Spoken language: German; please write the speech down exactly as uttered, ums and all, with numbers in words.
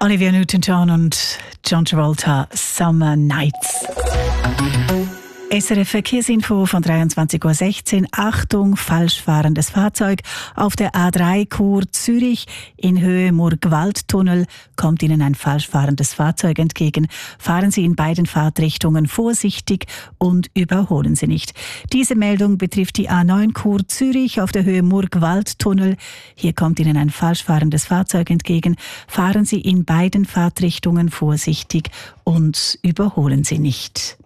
Olivia Newton-John und John Travolta, Summer Nights. S R F Verkehrsinfo von dreiundzwanzig Uhr sechzehn. Achtung, falsch fahrendes Fahrzeug. Auf der A drei Chur Zürich in Höhe Murgwaldtunnel kommt Ihnen ein falsch fahrendes Fahrzeug entgegen. Fahren Sie in beiden Fahrtrichtungen vorsichtig und überholen Sie nicht. Diese Meldung betrifft die A neun Chur Zürich auf der Höhe Murgwaldtunnel. Hier kommt Ihnen ein falsch fahrendes Fahrzeug entgegen. Fahren Sie in beiden Fahrtrichtungen vorsichtig und überholen Sie nicht.